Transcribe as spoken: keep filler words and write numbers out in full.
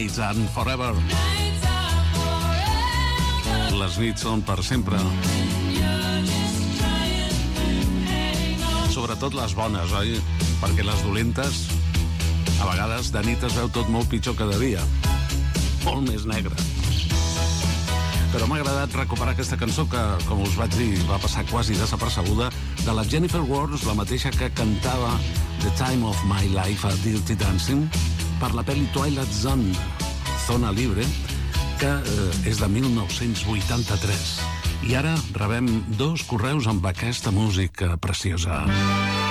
Nights and Forever. Les nits són per sempre. Sobretot les bones, oi? Perquè les dolentes, a vegades de nit es veu tot molt pitjor que de dia. Molt més negre. Però m'ha agradat recuperar aquesta cançó que, com us vaig dir, va passar quasi desapercebuda, de la Jennifer Warnes, la mateixa que cantava The Time of My Life a Dirty Dancing per la pel·li Twilight Zone, Zona Libre, que eh, és de mil nou-cents vuitanta-tres. I ara rebem dos correus amb aquesta música preciosa.